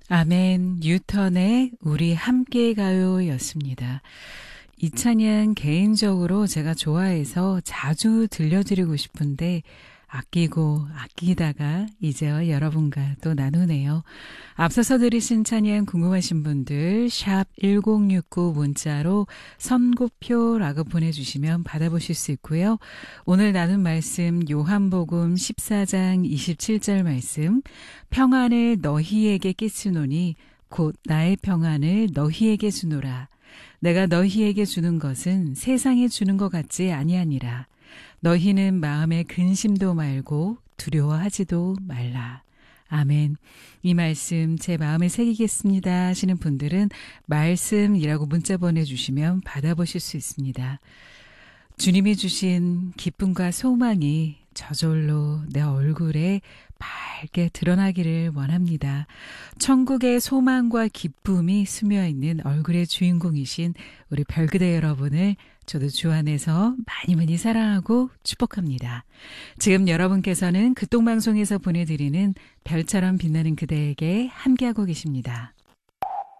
아멘. 뉴턴의 우리 함께 가요 였습니다. 이 찬양 개인적으로 제가 좋아해서 자주 들려드리고 싶은데 아끼고 아끼다가 이제와 여러분과 또 나누네요. 앞서서 들으신 찬양 궁금하신 분들 샵 1069 문자로 선고표라고 보내주시면 받아보실 수 있고요. 오늘 나눈 말씀 요한복음 14장 27절 말씀 평안을 너희에게 끼치노니 곧 나의 평안을 너희에게 주노라. 내가 너희에게 주는 것은 세상에 주는 것 같지 아니하니라. 너희는 마음에 근심도 말고 두려워하지도 말라. 아멘. 이 말씀 제 마음에 새기겠습니다 하시는 분들은 말씀이라고 문자 보내주시면 받아보실 수 있습니다. 주님이 주신 기쁨과 소망이 저절로 내 얼굴에 밝게 드러나기를 원합니다. 천국의 소망과 기쁨이 스며있는 얼굴의 주인공이신 우리 별그대 여러분을 저도 주 안에서 많이 많이 사랑하고 축복합니다. 지금 여러분께서는 극동방송에서 보내드리는 별처럼 빛나는 그대에게 함께하고 계십니다.